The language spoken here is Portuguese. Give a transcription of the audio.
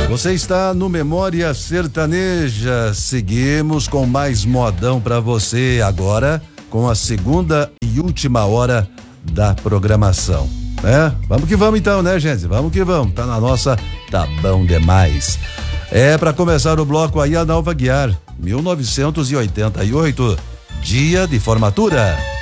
Você está no Memória Sertaneja. Seguimos com mais modão pra você agora com a segunda e última hora da programação, né? Vamos que vamos então, né, gente? Vamos que vamos. Tá na nossa, tá bom demais. Pra começar o bloco aí, a Nalva Guiar, 1988, dia de formatura.